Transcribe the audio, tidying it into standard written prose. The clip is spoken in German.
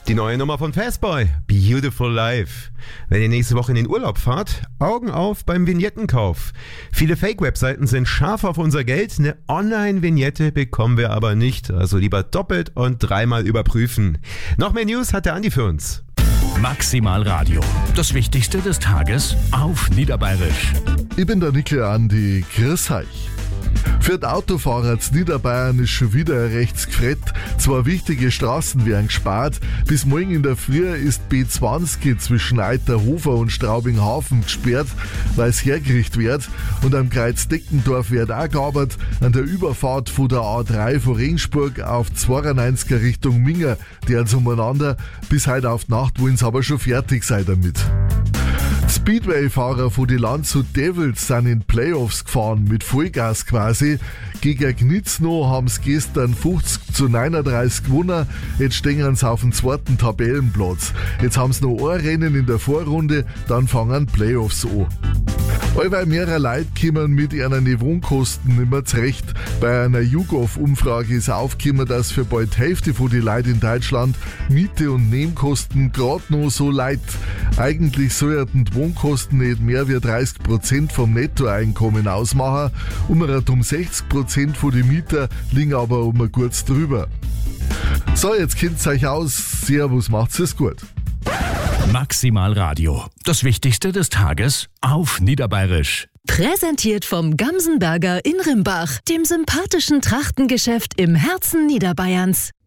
Die neue Nummer von Fastboy, Beautiful Life. Wenn ihr nächste Woche in den Urlaub fahrt, Augen auf beim Vignettenkauf. Viele Fake-Webseiten sind scharf auf unser Geld, eine Online-Vignette bekommen wir aber nicht. Also lieber doppelt und dreimal überprüfen. Noch mehr News hat der Andi für uns. Maximal Radio. Das Wichtigste des Tages auf Niederbayerisch. Ich bin der Nickel Andi, grüß euch. Für die Autofahrer zu Niederbayern ist schon wieder rechts gefret. Zwei wichtige Straßen werden gespart. Bis morgen in der Früh ist B20 zwischen Eiterhofer und Straubinghafen gesperrt, weil es hergerichtet wird. Und am Kreuz Deckendorf wird auch gearbeitet. An der Überfahrt von der A3 von Regensburg auf 92er Richtung Minger, deren umeinander. Bis heute auf die Nacht wollen sie aber schon fertig sein damit. Speedway-Fahrer von die Landshut Devils sind in Playoffs gefahren, mit Vollgas quasi. Gegen Gnitznau haben sie gestern 50-39 gewonnen. Jetzt stehen sie auf dem zweiten Tabellenplatz. Jetzt haben sie noch ein Rennen in der Vorrunde, dann fangen Playoffs an. Allweil mehrere Leute kommen mit ihren Wohnkosten nicht mehr zurecht. Bei einer YouGov-Umfrage ist aufgekommen, dass für bald die Hälfte von den Leuten in Deutschland Miete und Nebenkosten gerade noch so leid. Eigentlich sollten die Wohnkosten nicht mehr wie 30% vom Nettoeinkommen ausmachen. Um 60% von den Mietern liegen aber kurz drüber. So, jetzt kennt's euch aus. Servus, macht's es gut. Maximal Radio. Das Wichtigste des Tages auf Niederbayerisch. Präsentiert vom Gamsenberger in Rimbach, dem sympathischen Trachtengeschäft im Herzen Niederbayerns.